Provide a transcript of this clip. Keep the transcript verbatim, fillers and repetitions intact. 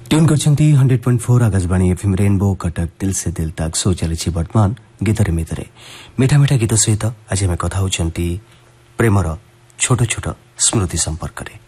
Tune करछंती hundred point four Akashvani FM rainbow Cuttack दिल से दिल तक सो चली वर्तमान गीतरे मितरे मीठा मीठा गीत सहित आज आम कथा होचंती प्रेमर छोट छोट स्मृति संपर्क में।